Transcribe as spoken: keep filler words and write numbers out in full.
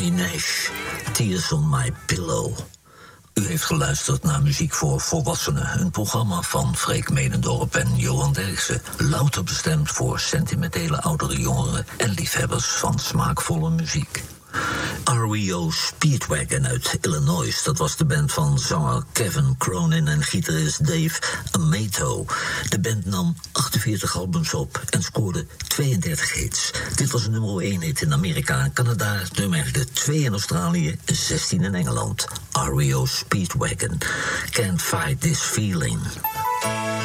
Johnny Nash, Tears on My Pillow. U heeft geluisterd naar Muziek voor Volwassenen, een programma van Freek Medendorp en Johan Derksen. Louter bestemd voor sentimentele oudere jongeren en liefhebbers van smaakvolle muziek. R E O Speedwagon uit Illinois, dat was de band van zanger Kevin Cronin en gitarist Dave Amato. De band nam achtenveertig albums op en scoorde tweeëndertig hits. Dit was een nummer één hit in Amerika en Canada, nummer twee in Australië en zestien in Engeland. R E O Speedwagon, Can't Fight This Feeling.